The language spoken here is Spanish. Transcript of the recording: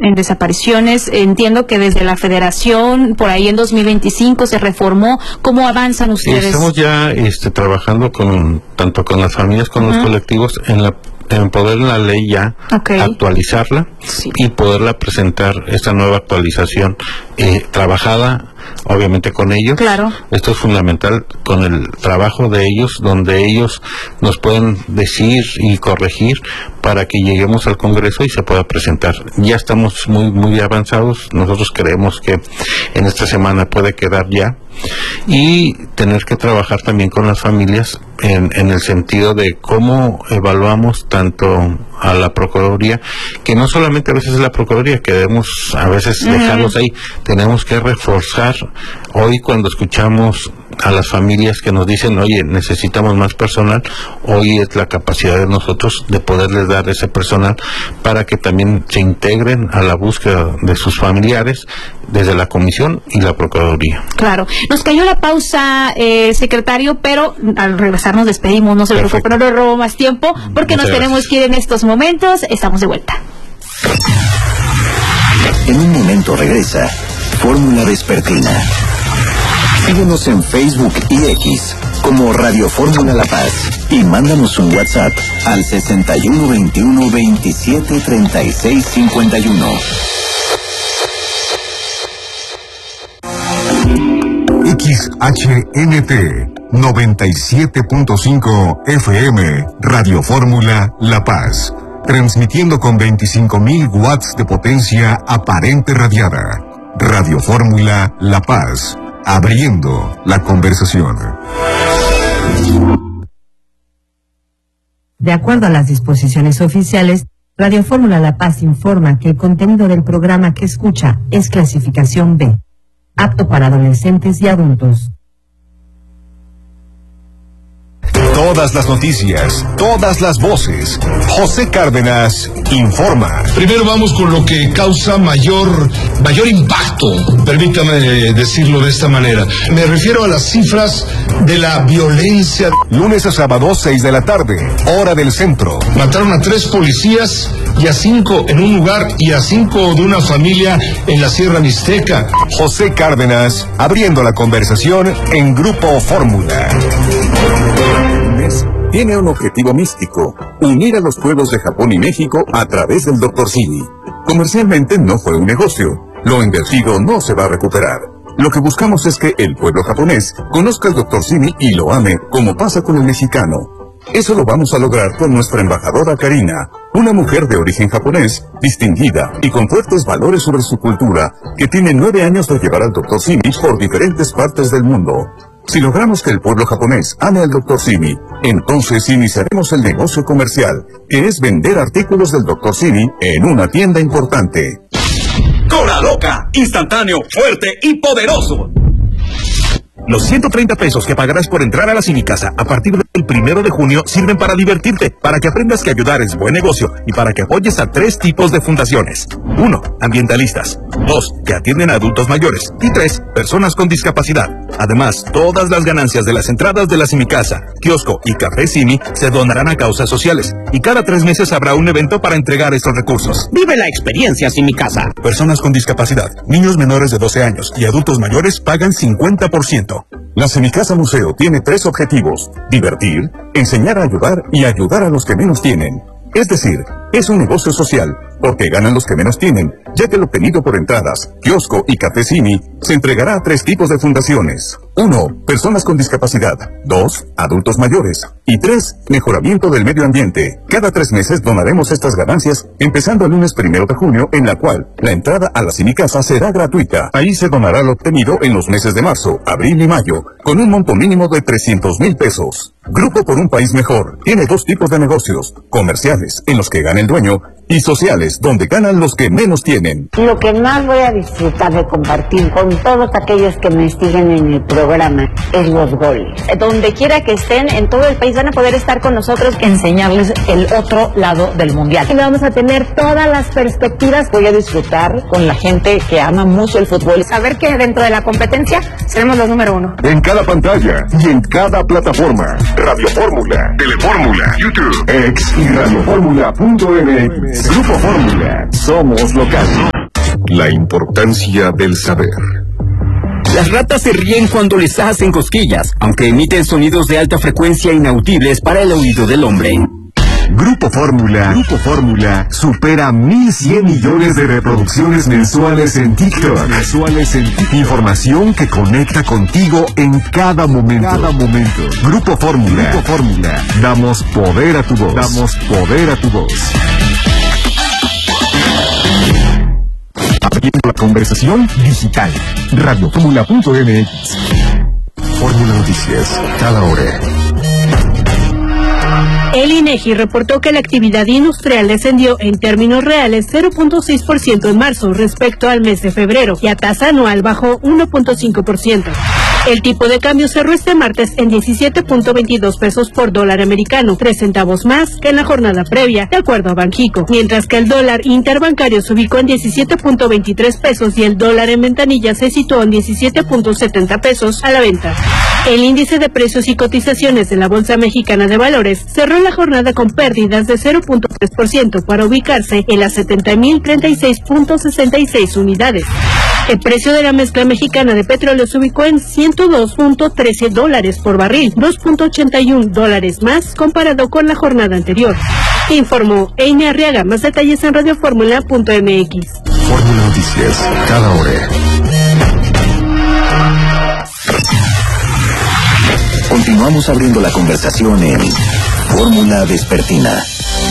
en desapariciones. Entiendo que desde la Federación, por ahí en 2025 se reformó. ¿Cómo avanzan ustedes? Estamos ya trabajando tanto con las familias como los colectivos en poder la ley ya actualizarla y poderla presentar, esta nueva actualización trabajada obviamente con ellos. Claro. Esto es fundamental, con el trabajo de ellos, donde ellos nos pueden decir y corregir para que lleguemos al Congreso y se pueda presentar. Ya estamos muy avanzados. Nosotros creemos que en esta semana puede quedar ya, y tener que trabajar también con las familias en el sentido de cómo evaluamos tanto a la Procuraduría, que no solamente a veces es la Procuraduría, que debemos a veces dejarlos ahí, tenemos que reforzar. Hoy cuando escuchamos a las familias que nos dicen, oye, necesitamos más personal, hoy es la capacidad de nosotros de poderles dar ese personal para que también se integren a la búsqueda de sus familiares desde la Comisión y la Procuraduría. Claro. Nos cayó la pausa, secretario, pero al regresar nos despedimos, no se preocupe, no nos robo más tiempo, porque nos tenemos que ir en estos momentos. Estamos de vuelta. En un momento regresa Fórmula Vespertina. Síguenos en Facebook y X como Radio Fórmula La Paz y mándanos un WhatsApp al 61 21 27 36 51. XHNT 97.5 FM Radio Fórmula La Paz, transmitiendo con 25.000 watts de potencia aparente radiada. Radio Fórmula La Paz, abriendo la conversación. De acuerdo a las disposiciones oficiales, Radio Fórmula La Paz informa que el contenido del programa que escucha es clasificación B, apto para adolescentes y adultos. Todas las noticias, todas las voces. José Cárdenas informa. Primero vamos con lo que causa mayor impacto, permítame decirlo de esta manera. Me refiero a las cifras de la violencia. Lunes a sábado, 6 de la tarde, hora del centro. Mataron a 3 policías y a 5 en un lugar y a 5 de una familia en la Sierra Mixteca. José Cárdenas, abriendo la conversación en Grupo Fórmula. Tiene un objetivo místico: unir a los pueblos de Japón y México a través del Dr. Simi. Comercialmente no fue un negocio. Lo invertido no se va a recuperar. Lo que buscamos es que el pueblo japonés conozca al Dr. Simi y lo ame, como pasa con el mexicano. Eso lo vamos a lograr con nuestra embajadora Karina, una mujer de origen japonés, distinguida y con fuertes valores sobre su cultura, que tiene 9 años de llevar al Dr. Simi por diferentes partes del mundo. Si logramos que el pueblo japonés ame al Dr. Simi, entonces iniciaremos el negocio comercial, que es vender artículos del Dr. Simi en una tienda importante. ¡Cola Loca! Instantáneo, fuerte y poderoso. Los 130 pesos que pagarás por entrar a la Cinicasa a partir del 1 de junio sirven para divertirte, para que aprendas que ayudar es buen negocio y para que apoyes a 3 tipos de fundaciones. 1. Ambientalistas. 2. Que atienden a adultos mayores. Y 3. Personas con discapacidad. Además, todas las ganancias de las entradas de la Cinicasa, kiosco y café Cini se donarán a causas sociales. Y cada 3 meses habrá un evento para entregar estos recursos. Vive la experiencia Cinicasa. Personas con discapacidad, niños menores de 12 años y adultos mayores pagan 50%. La Cinicasa Museo tiene 3 objetivos: divertir, enseñar a ayudar y ayudar a los que menos tienen. Es decir, es un negocio social, porque ganan los que menos tienen, ya que lo obtenido por entradas, kiosco y café Cini se entregará a 3 tipos de fundaciones. 1. Personas con discapacidad. 2. Adultos mayores. Y 3. Mejoramiento del medio ambiente. Cada 3 meses donaremos estas ganancias, empezando el lunes 1 de junio, en la cual la entrada a la Cinicasa será gratuita. Ahí se donará lo obtenido en los meses de marzo, abril y mayo, con un monto mínimo de 300,000 pesos. Grupo por un País Mejor tiene 2 tipos de negocios: comerciales, en los que gana el dueño, y sociales, donde ganan los que menos tienen. Lo que más voy a disfrutar de compartir con todos aquellos que me siguen en el programa es los goles. Donde quiera que estén en todo el país van a poder estar con nosotros, enseñarles el otro lado del mundial. Y vamos a tener todas las perspectivas. Voy a disfrutar con la gente que ama mucho el fútbol y saber que dentro de la competencia seremos los número 1. En cada pantalla y en cada plataforma. Radio Fórmula, Telefórmula, YouTube, X y radiofórmula.mx. Grupo Fórmula. Somos local. La importancia del saber. Las ratas se ríen cuando les hacen cosquillas, aunque emiten sonidos de alta frecuencia inaudibles para el oído del hombre. Grupo Fórmula supera 1.100 millones de reproducciones mensuales en TikTok. Información que conecta contigo en cada momento. Grupo Fórmula. Damos poder a tu voz. Abriendo la conversación digital. Radioformula.mx. Fórmula Noticias, cada hora. El INEGI reportó que la actividad industrial descendió en términos reales 0.6% en marzo respecto al mes de febrero y a tasa anual bajó 1.5%. El tipo de cambio cerró este martes en 17.22 pesos por dólar americano, 3 centavos más que en la jornada previa, de acuerdo a Banxico, mientras que el dólar interbancario se ubicó en 17.23 pesos y el dólar en ventanilla se situó en 17.70 pesos a la venta. El índice de precios y cotizaciones de la Bolsa Mexicana de Valores cerró la jornada con pérdidas de 0.3% para ubicarse en las 70.036.66 unidades. El precio de la mezcla mexicana de petróleo se ubicó en $102.13 por barril, $2.81 más comparado con la jornada anterior. Informó Eine Arriaga. Más detalles en radioformula.mx. Fórmula Noticias, cada hora. Continuamos abriendo la conversación en Fórmula Vespertina.